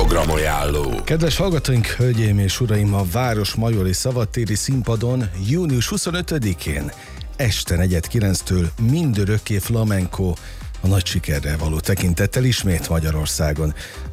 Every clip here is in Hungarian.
Programajánló. Kedves hallgatóink, hölgyeim és uraim, a Városmajori Szabadtéri Színpadon június 25-én este 8:30-től mindörökké flamenco, a nagy sikerre való tekintettel ismét Magyarországon.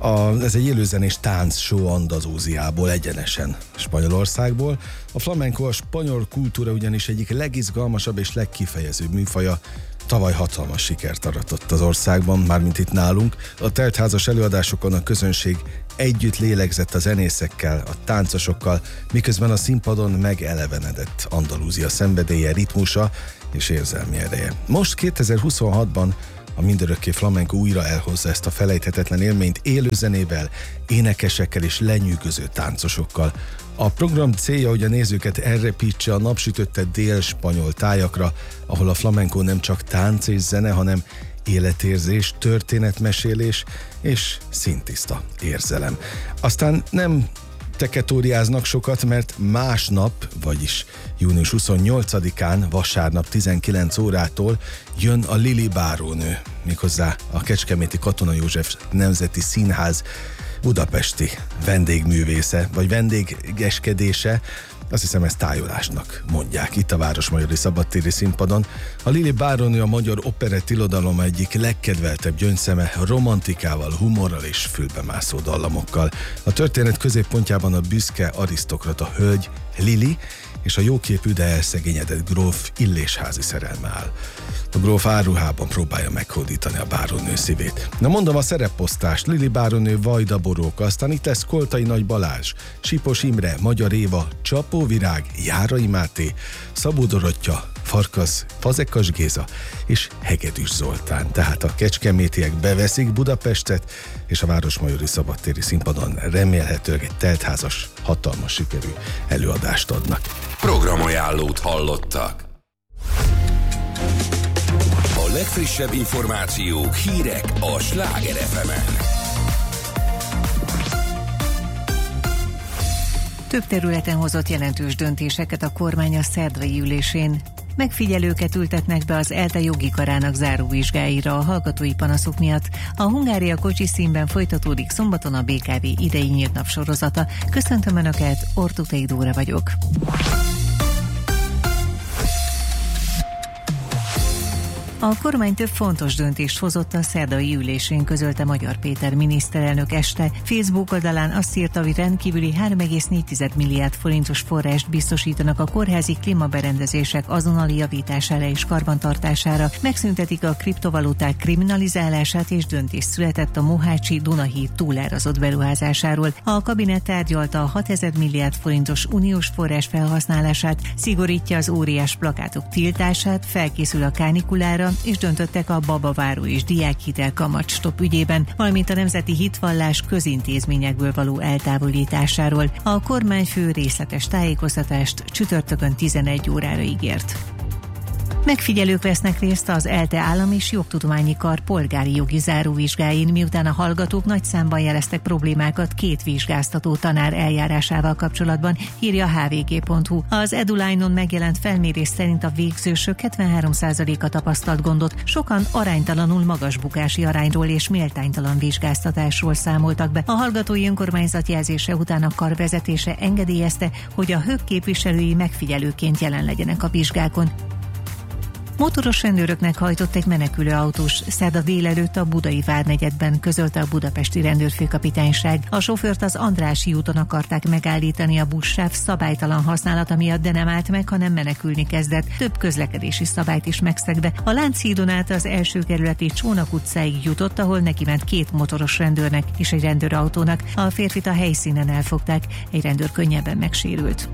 Ez egy élőzenés táncshow Andalúziából, egyenesen Spanyolországból. A flamenco a spanyol kultúra ugyanis egyik legizgalmasabb és legkifejezőbb műfaja. Tavaly hatalmas sikert aratott az országban, mármint itt nálunk. A teltházas előadásokon a közönség együtt lélegzett a zenészekkel, a táncosokkal, miközben a színpadon megelevenedett Andalúzia szenvedélye, ritmusa és érzelmi ereje. Most 2026-ban a mindörökké flamenco újra elhozza ezt a felejthetetlen élményt élőzenével, énekesekkel és lenyűgöző táncosokkal. A program célja, hogy a nézőket elrepítse a napsütötte dél-spanyol tájakra, ahol a flamenco nem csak tánc és zene, hanem életérzés, történetmesélés és szintiszta érzelem. Aztán nem teketóriáznak sokat, mert másnap, vagyis június 28-án, vasárnap 19 órától jön a Lili bárónő, méghozzá a Kecskeméti Katona József Nemzeti Színház budapesti vendégművésze, vagy vendégeskedése. Azt hiszem, ezt tájolásnak mondják itt a Városmajori Szabadtéri Színpadon. A Lili bárónő a magyar operettirodalom egyik legkedveltebb gyöngyszeme, romantikával, humorral és fülbemászó dallamokkal. A történet középpontjában a büszke arisztokrata hölgy Lili és a jóképű, de elszegényedett gróf illésházi szerelme áll. A gróf áruhában próbálja meghódítani a bárónő szívét. Na mondom a szerepposztást: Lili bárónő, Vajda Boróka, aztán itt lesz Koltai Nagy Balázs, Sipos Imre, Magyar Éva, Csapó Virág, Járai Máté, Szabó Dorottya, Fazekas Géza és Hegedűs Zoltán. Tehát a kecskemétiek beveszik Budapestet, és a Városmajori Szabadtéri Színpadon remélhetőleg egy teltházas, hatalmas sikerű előadást adnak. Programajánlót hallottak. A legfrissebb információk, hírek a Sláger FM-en. Több területen hozott jelentős döntéseket a kormány a szerdai ülésén. Megfigyelőket ültetnek be az ELTE jogi karának záróvizsgáira a hallgatói panaszok miatt. A Hungária kocsiszínben folytatódik szombaton a BKV idei nyílt nap sorozata. Köszöntöm Önöket, Ortutei Dóra vagyok. A kormány több fontos döntést hozott a szerdai ülésén, közölte Magyar Péter miniszterelnök este. Facebook oldalán azt írta, hogy rendkívüli 3,4 milliárd forintos forrást biztosítanak a kórházi klímaberendezések azonnali javítására és karbantartására, megszüntetik a kriptovaluták kriminalizálását, és döntés született a Mohácsi Dunahíd túlárazott beruházásáról. A kabinet tárgyalta a 6000 milliárd forintos uniós forrás felhasználását, szigorítja az óriás plakátok tiltását, felkészül a kánikulára, és döntöttek a babaváró és diákhitel kamatstop ügyében, valamint a nemzeti hitvallás közintézményekből való eltávolításáról. A kormányfő részletes tájékoztatást csütörtökön 11 órára ígért. Megfigyelők vesznek részt az ELTE Állam és Jogtudományi Kar polgári jogi záróvizsgáin, miután a hallgatók nagy számban jeleztek problémákat két vizsgáztató tanár eljárásával kapcsolatban, írja a hvg.hu. Az EduLine-on megjelent felmérés szerint a végzősök 73%-a tapasztalt gondot, sokan aránytalanul magas bukási arányról és méltánytalan vizsgáztatásról számoltak be. A hallgatói önkormányzat jelzése után a kar vezetése engedélyezte, hogy a HÖK képviselői megfigyelőként jelen legyenek a vizsgákon. Motoros rendőröknek hajtott egy menekülő autós szerda délelőtt a Budai várnegyedben, közölte a budapesti rendőrfőkapitányság. A sofőrt az Andrássy úton akarták megállítani a buszsáv szabálytalan használata miatt, de nem állt meg, hanem menekülni kezdett. Több közlekedési szabályt is megszegve. A Lánchídon át az első kerületi Csónak utcáig jutott, ahol neki ment két motoros rendőrnek és egy rendőrautónak. A férfit a helyszínen elfogták, egy rendőr könnyebben megsérült.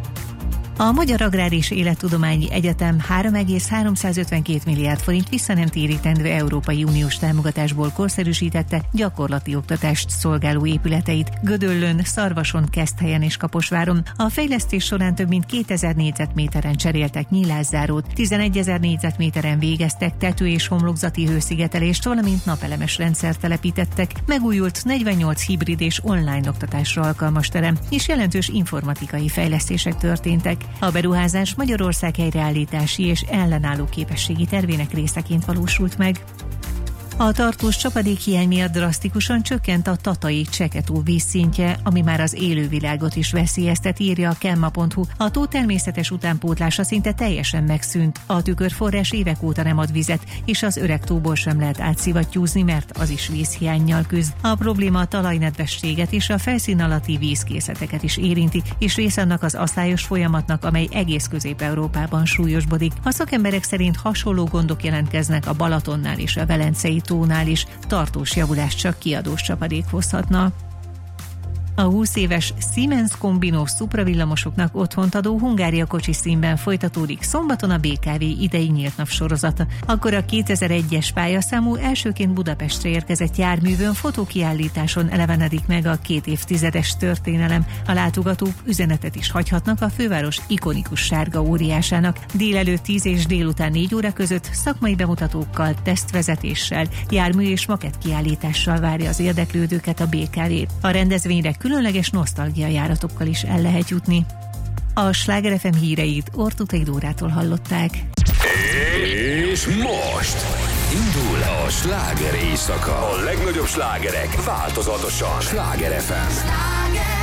A Magyar Agrár és Élettudományi Egyetem 3,352 milliárd forint visszanemtérítendő Európai Uniós támogatásból korszerűsítette gyakorlati oktatást szolgáló épületeit Gödöllőn, Szarvason, Keszthelyen és Kaposváron. A fejlesztés során több mint 2000 négyzetméteren cseréltek nyílászárót, 11 000 négyzetméteren végeztek tető- és homlokzati hőszigetelést, valamint napelemes rendszert telepítettek, megújult 48 hibrid és online oktatásra alkalmas terem, és jelentős informatikai fejlesztések történtek. A beruházás Magyarország helyreállítási és ellenálló képességi tervének részeként valósult meg. A tartós csapadékhiány miatt drasztikusan csökkent a tatai Cseketó vízszintje, ami már az élővilágot is veszélyeztet, írja a Kemma.hu. A tó természetes utánpótlása szinte teljesen megszűnt. A tükörforrás évek óta nem ad vizet, és az öreg tóból sem lehet átszivattyúzni, mert az is vízhiánnyal küzd. A probléma a talajnedvességet és a felszín alatti vízkészleteket is érinti, és része annak az asztályos folyamatnak, amely egész Közép-Európában súlyosbodik. A szakemberek szerint hasonló gondok jelentkeznek a Balatonnál és a Velencei tónál is, tartós javulást csak kiadós csapadék hozhatna. A 20 éves Siemens kombinós szupravillamosoknak otthont adó Hungária kocsi színben folytatódik szombaton a BKV idei nyílt nap sorozata. Akkor a 2001-es pályaszámú elsőként Budapestre érkezett járművön fotókiállításon elevenedik meg a 2 évtizedes történelem. A látogatók üzenetet is hagyhatnak a főváros ikonikus sárga óriásának. Délelőtt 10 és délután 4 óra között szakmai bemutatókkal, tesztvezetéssel, jármű és makett kiállítással várja az érdeklődőket a BKV. A rendezvényre különleges nosztalgia járatokkal is el lehet jutni. A Sláger FM híreit Ortutai Dórától hallották. És most indul a sláger éjszaka. A legnagyobb slágerek változatosan. Sláger FM.